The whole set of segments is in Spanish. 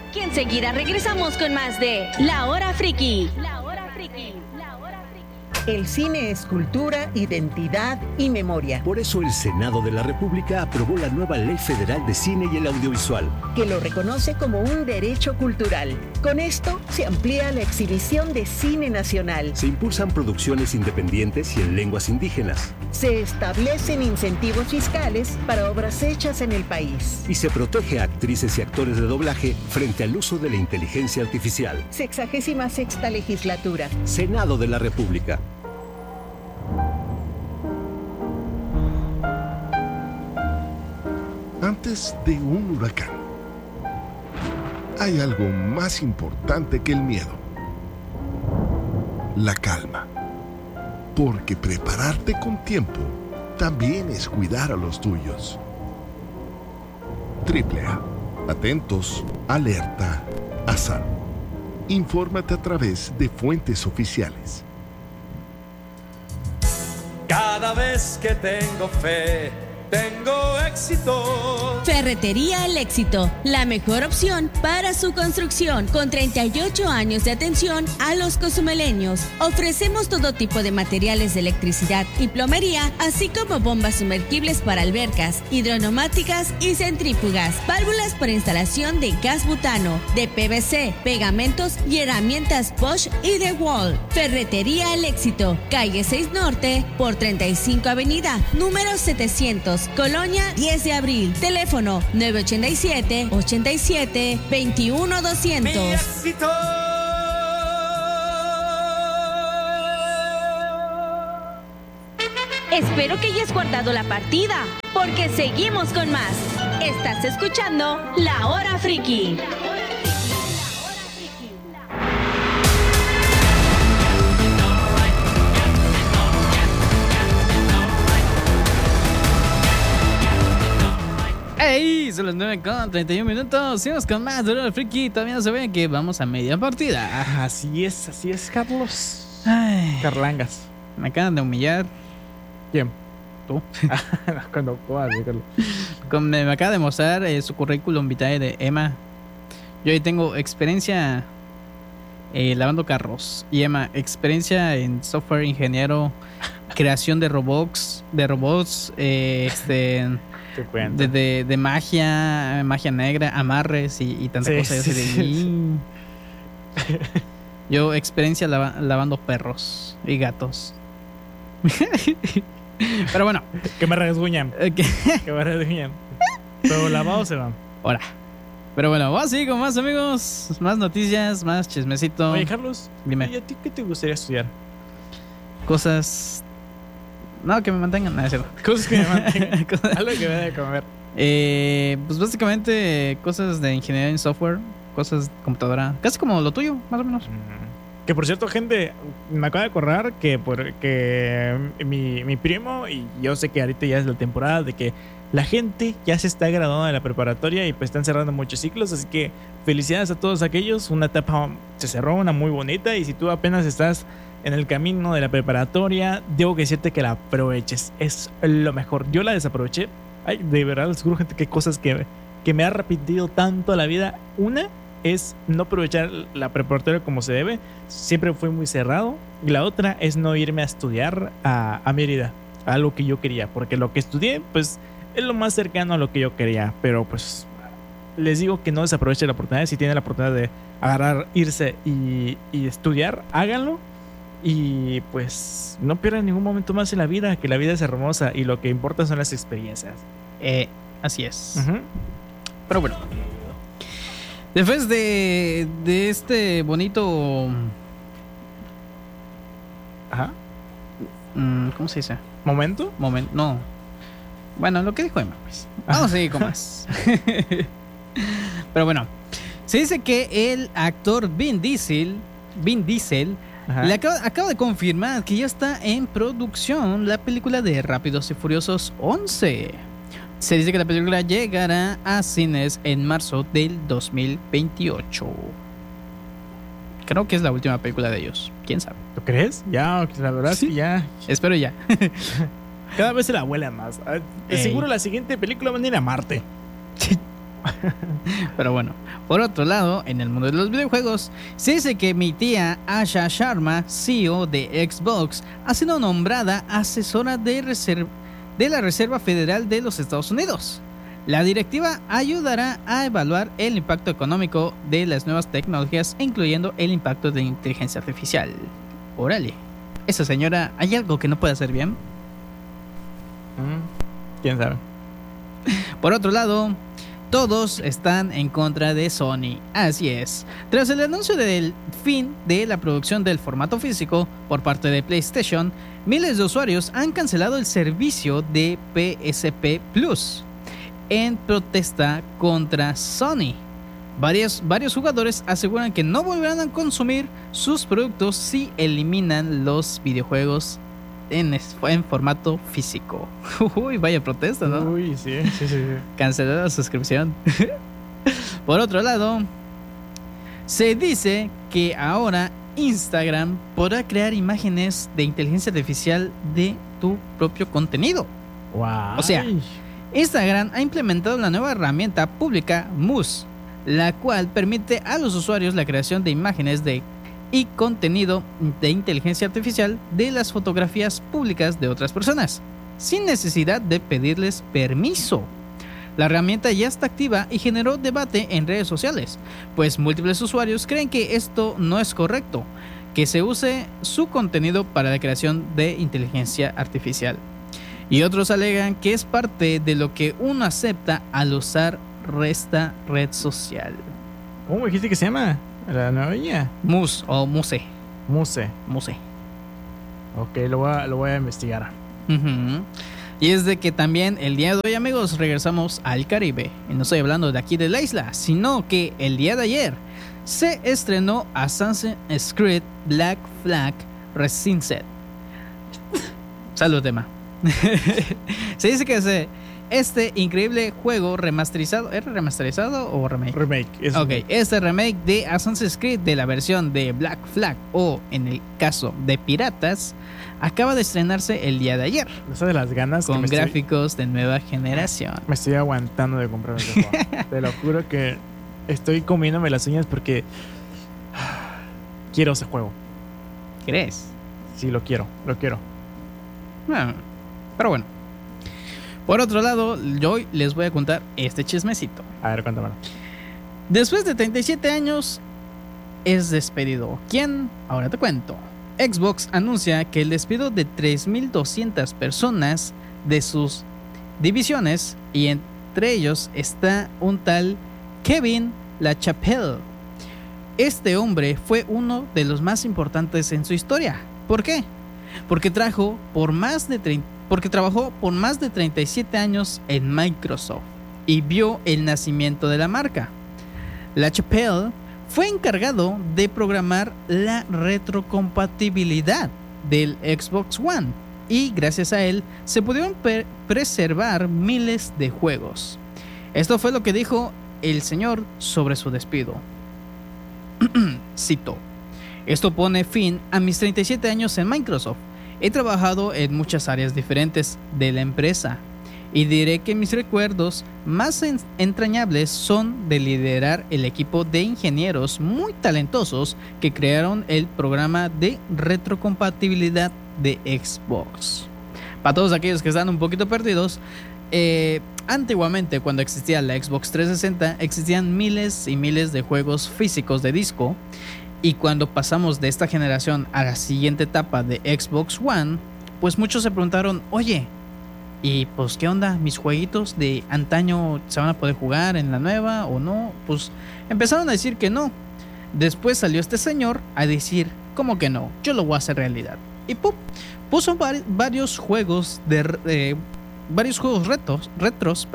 que enseguida regresamos con más de La Hora Friki. El cine es cultura, identidad y memoria. Por eso el Senado de la República aprobó la nueva Ley Federal de Cine y el Audiovisual, que lo reconoce como un derecho cultural. Con esto se amplía la exhibición de cine nacional. se impulsan producciones independientes y en lenguas indígenas, Se establecen incentivos fiscales para obras hechas en el país. y se protege a actrices y actores de doblaje frente al uso de la inteligencia artificial. 66ª legislatura. Senado de la República. Antes de un huracán, hay algo más importante que el miedo: la calma. Porque prepararte con tiempo también es cuidar a los tuyos. AAA. Atentos, alerta, a salvo. Infórmate a través de fuentes oficiales. Cada vez que tengo fe, tengo éxito. Ferretería El Éxito, la mejor opción para su construcción, con 38 años de atención a los cozumeleños. Ofrecemos todo tipo de materiales de electricidad y plomería, así como bombas sumergibles para albercas, hidroneumáticas y centrífugas, válvulas para instalación de gas butano, de PVC, pegamentos y herramientas Bosch y DeWalt. Ferretería El Éxito, calle 6 Norte por 35 Avenida, número 700. Colonia 10 de abril. Teléfono 987-87-21-200. Mi éxito. Espero que hayas guardado la partida, porque seguimos con más. Estás escuchando La Hora Friki. ¡Ey! Son las 9:31. Seguimos con más de La Hora Friki. Todavía no se ve que vamos a media partida. Así es, Carlos. Ay, Carlangas. me acaban de humillar. ¿Quién? Tú. Cuando puedas, Carlos. Me acaba de mostrar su currículum vitae de Emma. Yo ahí tengo experiencia lavando carros. Y Emma, experiencia en software ingeniero, creación de robots, de magia negra, amarres y tanta Sí, cosa. Yo sí, así de, sí. Yo experiencia lavando perros y gatos. Pero bueno, Que me rasguñan. que- Que me rasguñan. Pero lavados se van. ahora. Pero bueno, vamos a seguir con más, amigos. Más noticias, más chismecito. Oye, Carlos, Dime. ¿y a ti qué te gustaría estudiar? Cosas. No, que me mantengan. No, es cierto. Cosas que me mantengan. Cosas- Algo que me dé de comer. Pues básicamente cosas de ingeniería en software, cosas de computadora, casi como lo tuyo, más o menos. Que por cierto, gente, me acaba de acordar que mi primo, y yo sé que ahorita ya es la temporada de que la gente ya se está graduando de la preparatoria y pues están cerrando muchos ciclos, así que felicidades a todos aquellos. Una etapa se cerró, una muy bonita, y si tú apenas estás en el camino de la preparatoria, debo que decirte que la aproveches, es lo mejor. Yo la desaproveché. Ay, de verdad, les juro, gente, que cosas que me ha arrepentido tanto la vida. Una es no aprovechar la preparatoria como se debe, siempre fue muy cerrado. Y la otra es no irme a estudiar a Mérida, a algo que yo quería, porque lo que estudié pues es lo más cercano a lo que yo quería. Pero pues les digo que no desaprovechen la oportunidad. Si tienen la oportunidad de agarrar, irse y estudiar, háganlo. Y pues no pierdan ningún momento más en la vida, que la vida es hermosa y lo que importa son las experiencias. Así es. Ujú. Pero bueno, después de este bonito, Ajá. ¿cómo se dice? ¿Momento? Momento, no. Bueno, lo que dijo Emma, pues. Vamos a seguir con más. Pero bueno, se dice que el actor Vin Diesel Ajá. le acaba de confirmar que ya está en producción la película de Rápidos y Furiosos 11. Se dice que la película llegará a cines en marzo del 2028. Creo que es la última película de ellos. ¿Quién sabe? ¿Tú crees? Ya, la verdad es que ya. Espero ya. Cada vez se la vuelan más. De Ey. seguro la siguiente película van a ir a Marte. Pero bueno, por otro lado, en el mundo de los videojuegos, se dice que mi tía Asha Sharma, CEO de Xbox, ha sido nombrada asesora de la Reserva Federal de los Estados Unidos. La directiva ayudará a evaluar el impacto económico de las nuevas tecnologías, incluyendo el impacto de la inteligencia artificial. Órale, esa señora, ¿hay algo que no puede hacer bien? ¿Quién sabe? Por otro lado, todos están en contra de Sony. Así es. Tras el anuncio del fin de la producción del formato físico por parte de PlayStation, miles de usuarios han cancelado el servicio de PSP Plus en protesta contra Sony. Varios jugadores aseguran que no volverán a consumir sus productos si eliminan los videojuegos en formato físico. Uy, vaya protesta, ¿no? Uy, sí. Cancelar la suscripción. Por otro lado, se dice que ahora Instagram podrá crear imágenes de inteligencia artificial de tu propio contenido. Wow. O sea, Instagram ha implementado la nueva herramienta pública Muse, la cual permite a los usuarios la creación de imágenes y contenido de inteligencia artificial de las fotografías públicas de otras personas, sin necesidad de pedirles permiso. La herramienta ya está activa y generó debate en redes sociales, pues múltiples usuarios creen que esto no es correcto, que se use su contenido para la creación de inteligencia artificial. Y otros alegan que es parte de lo que uno acepta al usar esta red social. ¿Cómo dijiste que se llama? La nueva niña. Muse o Muse. Muse. Ok, lo voy a investigar. Uh-huh. Y es de que también el día de hoy, amigos, regresamos al Caribe. Y no estoy hablando de aquí de la isla, sino que el día de ayer se estrenó Assassin's Creed Black Flag Resynced. Salud, tema. Se dice que este increíble juego remasterizado, ¿era remasterizado o remake? Remake. Ok, este remake de Assassin's Creed de la versión de Black Flag, o en el caso de piratas, acaba de estrenarse el día de ayer. Esa de las ganas con gráficos de nueva generación. Me estoy aguantando de comprar ese juego. Te lo juro que estoy comiéndome las uñas porque quiero ese juego. ¿Crees? Sí, lo quiero. Pero bueno. Por otro lado, yo hoy les voy a contar este chismecito. A ver, cuéntamelo. Después de 37 años, es despedido. ¿Quién? Ahora te cuento. Xbox anuncia que el despido de 3.200 personas de sus divisiones, y entre ellos está un tal Kevin LaChapelle. Este hombre fue uno de los más importantes en su historia. ¿Por qué? Porque trabajó por más de 37 años en Microsoft y vio el nacimiento de la marca. LaChapelle fue encargado de programar la retrocompatibilidad del Xbox One, y gracias a él se pudieron preservar miles de juegos. Esto fue lo que dijo el señor sobre su despido. Cito: esto pone fin a mis 37 años en Microsoft. He trabajado en muchas áreas diferentes de la empresa y diré que mis recuerdos más entrañables son de liderar el equipo de ingenieros muy talentosos que crearon el programa de retrocompatibilidad de Xbox. Para todos aquellos que están un poquito perdidos, antiguamente, cuando existía la Xbox 360, existían miles y miles de juegos físicos de disco. Y cuando pasamos de esta generación a la siguiente etapa de Xbox One, pues muchos se preguntaron, oye, ¿y pues qué onda? ¿Mis jueguitos de antaño se van a poder jugar en la nueva o no? Pues empezaron a decir que no. Después salió este señor a decir, ¿cómo que no? Yo lo voy a hacer realidad. Y ¡pum! Puso varios juegos retros,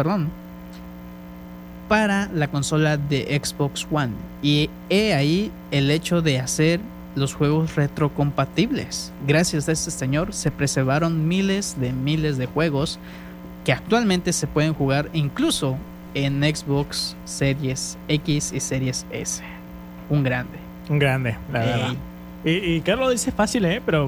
para la consola de Xbox One. Y he ahí el hecho de hacer los juegos retrocompatibles. Gracias a este señor se preservaron miles de juegos que actualmente se pueden jugar incluso en Xbox Series X y Series S. Un grande, la verdad. Y Carlos dice fácil, pero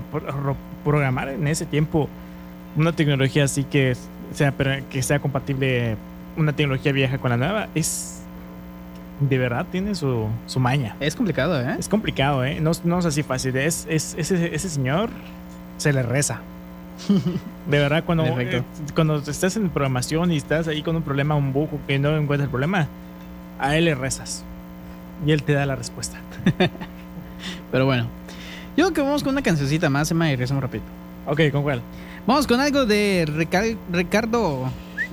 programar en ese tiempo una tecnología así que sea compatible una tecnología vieja con la nueva, es... De verdad tiene su maña. Es complicado, ¿eh? Es complicado, ¿eh? No es así fácil. Ese señor se le reza. De verdad, cuando estás en programación y estás ahí con un problema, un bug que no encuentras el problema, a él le rezas. Y él te da la respuesta. Pero bueno, yo creo que vamos con una cancioncita más, Emma, y regresamos rápido. Ok, ¿con cuál? Vamos con algo de Ricardo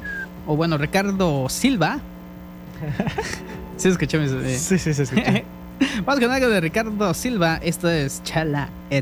Silva. Sí, escuché. Sí, se escucha. Vamos con algo de Ricardo Silva. Esto es Chala Et